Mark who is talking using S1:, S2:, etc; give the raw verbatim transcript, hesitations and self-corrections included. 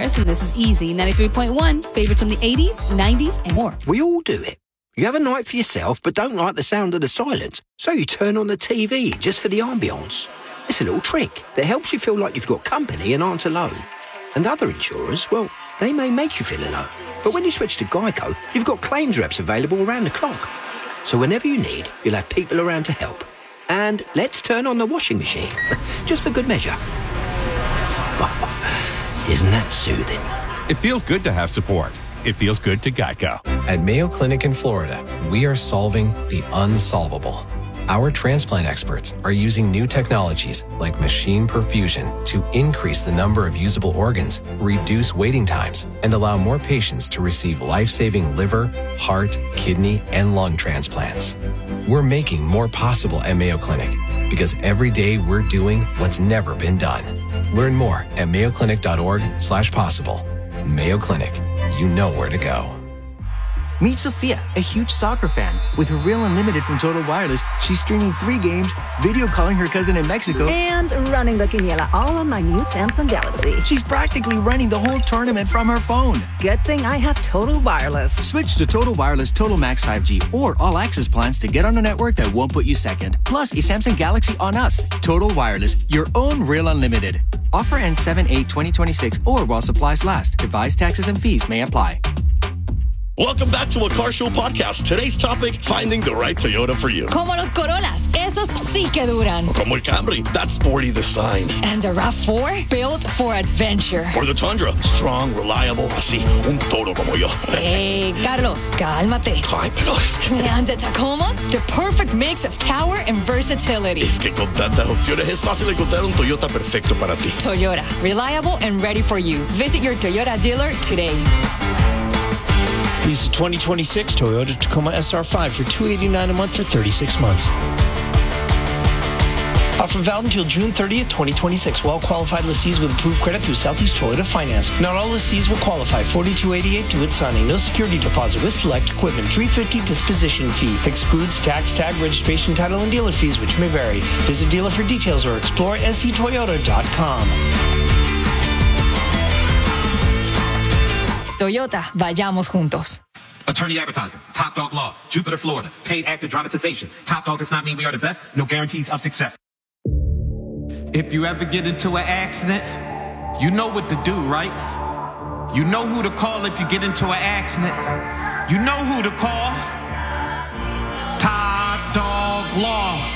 S1: Harris, and this is Easy, ninety-three point one, favorites from the eighties, nineties, and more.
S2: We all do it. You have a night for yourself but don't like the sound of the silence, so you turn on the T V just for the ambience. It's a little trick that helps you feel like you've got company and aren't alone. And other insurers, well, they may make you feel alone. But when you switch to Geico, you've got claims reps available around the clock. So whenever you need, you'll have people around to help. And let's turn on the washing machine, just for good measure. Isn't that soothing?
S3: It feels good to have support. It feels good to Geico.
S4: At Mayo Clinic in Florida, we are solving the unsolvable. Our transplant experts are using new technologies like machine perfusion to increase the number of usable organs, reduce waiting times, and allow more patients to receive life-saving liver, heart, kidney, and lung transplants. We're making more possible at Mayo Clinic because every day we're doing what's never been done. Learn more at mayoclinic.org slash possible. Mayo Clinic, you know where to go.
S5: Meet Sophia, a huge soccer fan. With her Real Unlimited from Total Wireless, she's streaming three games, video calling her cousin in Mexico,
S6: and running the quiniela all on my new Samsung Galaxy.
S5: She's practically running the whole tournament from her phone.
S6: Good thing I have Total Wireless.
S5: Switch to Total Wireless Total Max five G or All Access plans to get on a network that won't put you second. Plus, a Samsung Galaxy on us. Total Wireless, your own Real Unlimited. Offer ends seven eight twenty twenty-six or while supplies last. Device taxes and fees may apply.
S7: Welcome back to a Car Show podcast. Today's topic, finding the right Toyota for you.
S8: Como los Corollas, esos sí que duran.
S7: Como el Camry, that sporty design.
S8: And the RAV four, built for adventure.
S7: Or the Tundra, strong, reliable, así, un toro como yo.
S8: Hey, Carlos, cálmate.
S7: Ay, pero es que...
S8: And the Tacoma, the perfect mix of power and versatility.
S7: Es que con tantas opciones es fácil encontrar un Toyota perfecto para ti.
S8: Toyota, reliable and ready for you. Visit your Toyota dealer today.
S9: Lease a twenty twenty-six Toyota Tacoma S R five for two hundred eighty-nine dollars a month for thirty-six months. Offer valid until June thirtieth, twenty twenty-six. Well-qualified lessees with approved credit through Southeast Toyota Finance. Not all lessees will qualify. forty-two eighty-eight to its signing. No security deposit with select equipment. three hundred fifty dollars disposition fee. Excludes tax, tag, registration, title, and dealer fees, which may vary. Visit dealer for details or explore s c toyota dot com.
S8: Toyota, vayamos juntos.
S10: Attorney Advertising, Top Dog Law, Jupiter, Florida. Paid actor dramatization. Top Dog does not mean we are the best. No guarantees of success.
S11: If you ever get into an accident, you know what to do, right? You know who to call if you get into an accident. You know who to call. Top Dog Law.